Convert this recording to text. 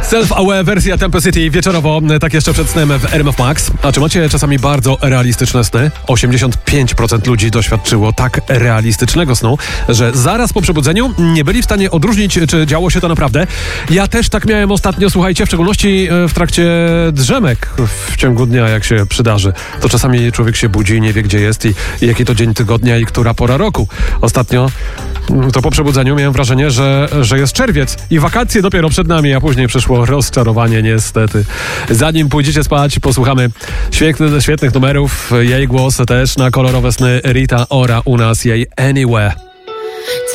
Self-aware wersja Temple City wieczorowo, tak jeszcze przed snem w RMF Max. A czy macie czasami bardzo realistyczne sny? 85% ludzi doświadczyło tak realistycznego snu, że zaraz po przebudzeniu nie byli w stanie odróżnić, czy działo się to naprawdę. Ja też tak miałem ostatnio, słuchajcie, w szczególności w trakcie drzemek w ciągu dnia, jak się przydarzy. To czasami człowiek się budzi i nie wie, gdzie jest i jaki to dzień tygodnia i która pora roku. Ostatnio to po przebudzeniu miałem wrażenie, że jest czerwiec i wakacje dopiero przed nami, a później przyszło rozczarowanie niestety. Zanim pójdziecie spać, posłuchamy świetnych numerów. Jej głos też na kolorowe sny Rita Ora u nas, jej Anywhere.